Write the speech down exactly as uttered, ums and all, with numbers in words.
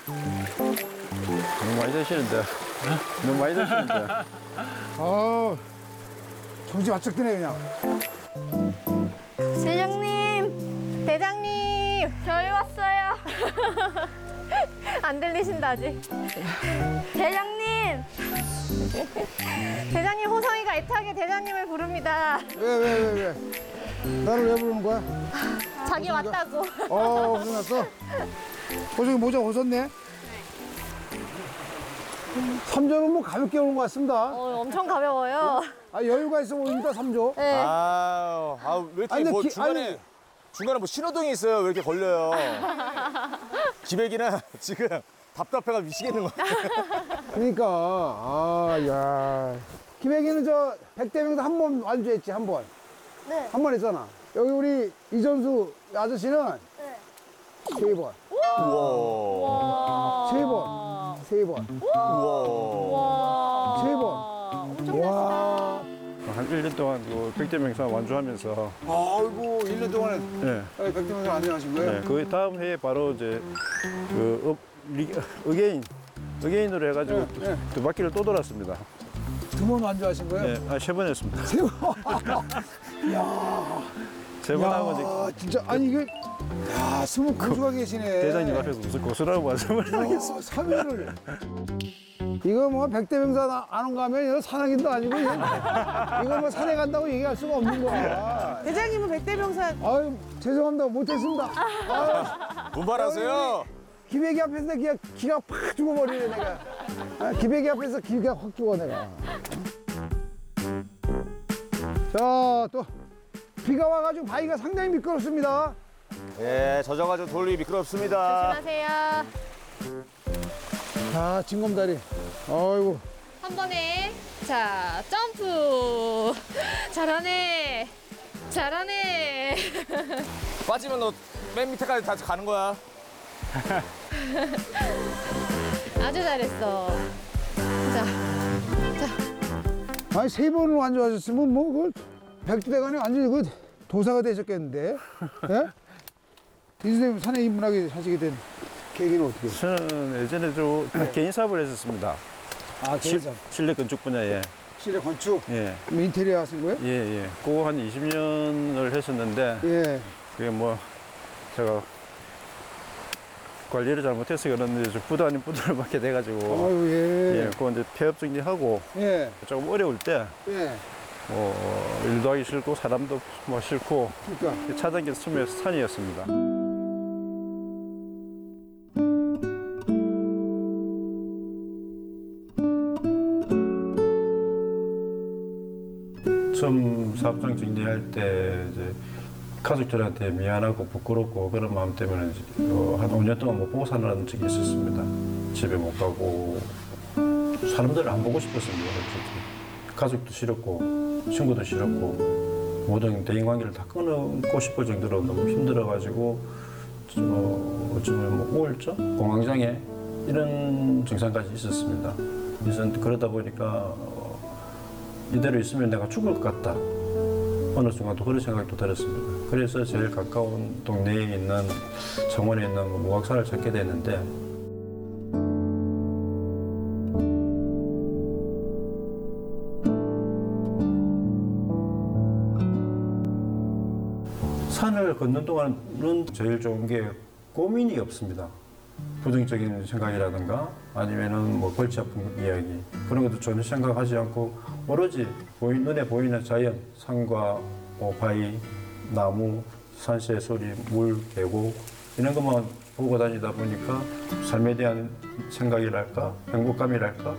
너무 많이 드시는데. 너무 많이 드시는데. 아, 정신 바짝 드네 그냥. 실장님, 대장님, 저희 왔어요. 안 들리신다 아직. 대장님, 대장님 호성이가 애타게 대장님을 부릅니다. 왜 왜 왜 왜, 왜? 나를 왜 부르는 거야? 자기 왔다고. 어, 끝났어. 호정이 모자 벗었네. 삼 조는 뭐 가볍게 오는 것 같습니다. 어, 엄청 가벼워요. 아, 여유가 있어 보인다, 삼 조. 네. 아, 아, 왜 이렇게 아니, 근데 뭐 기- 중간에 아니. 중간에 뭐 신호등이 있어요? 왜 이렇게 걸려요? 기백이는 지금 답답해가 미치겠는 거야. 그러니까, 아, 야. 김혜기는 저 백대명도 한 번 완주했지, 한 번. 네. 한 번 했잖아. 여기 우리 이전수 아저씨는 네. 세 번. 우와. 세 번. 세 번. 우와. 와. 세 번. 엄청나시다. 와. 한 일 년 동안 그 백대명사 완주하면서 아이고, 일 년 동안에 예. 백대명도 안녕하신 거예요? 네, 그 다음 해에 바로 이제 그 업, 리, 어게인 어게인으로 해가지고 네, 네. 두 바퀴를 또 돌았습니다. 두 번 완주하신 거예요? 네, 아, 세 번 했습니다. 세 번. 야. 세 번 하고 이제 야, 진짜 아니 이게 야, 스무 고수가 계시네. 대장님 앞에서 무슨 고수라고 말씀을 하겠습니다. 삼 위를. 이거 뭐 백대명산 안 가면 이거 산악인도 아니고 이거, 이거 뭐 산에 간다고 얘기할 수가 없는 거야. 대장님은 백대명산 아유, 죄송합니다. 못했습니다. 아유, 분발하세요. 기백이 앞에서 기가, 기가 팍 죽어버리네, 내가. 아, 기백이 앞에서 기가 확 죽어, 내가. 자, 또 비가 와가지고 바위가 상당히 미끄럽습니다. 예, 젖어가지고 돌이 미끄럽습니다. 조심하세요. 자, 징검다리. 아이고. 한 번에 자 점프. 잘하네. 잘하네. 빠지면 너 맨 밑에까지 다 가는 거야. 아주 잘했어. 자, 아니, 세 번을 완주하셨으면 뭐, 그, 백두대간에 완전히 그 도사가 되셨겠는데. 예? 이 선생님 산에 입문하게 하시게 된 계기는 어떻게? 저는 예전에 좀 개인 사업을 했었습니다. 아, 실, 실내 건축 분야에. 실내 건축. 예, 뭐 인테리어 하신 거예요? 예, 예. 그거 한 이십 년을 했었는데 예. 그게 뭐 제가 관리를 잘못해서 그런데 좀 부도 아닌 부도를 받게 돼가지고 아유, 예. 예, 그거 이제 폐업 정리하고 예. 조금 어려울 때 예. 뭐 일도 하기 싫고 사람도 뭐 싫고 그러니까. 찾아다니는 숨의 산이었습니다. 처음 사업장 정리할 때 이제 가족들한테 미안하고 부끄럽고 그런 마음 때문에 이제 어, 한 오 년 동안 못 보고 살아난 적이 있었습니다. 집에 못 가고 사람들을 안 보고 싶었습니다. 솔직히. 가족도 싫었고 친구도 싫었고 모든 대인관계를 다 끊고 싶을 정도로 너무 힘들어가지고 어, 어쩌면 뭐 우울증, 공황장애 이런 증상까지 있었습니다. 그래서 그러다 보니까 어, 이대로 있으면 내가 죽을 것 같다. 어느 순간 또 그런 생각도 들었습니다. 그래서 제일 가까운 동네에 있는 정원에 있는 무각산을 찾게 됐는데 산을 걷는 동안은 제일 좋은 게 고민이 없습니다. 부정적인 생각이라든가 아니면은 뭐 골치 아픈 이야기 그런 것도 전혀 생각하지 않고 오로지 보이, 눈에 보이는 자연, 산과 뭐 바위, 나무, 산새 소리, 물, 계곡 이런 것만 보고 다니다 보니까 삶에 대한 생각이랄까 행복감이랄까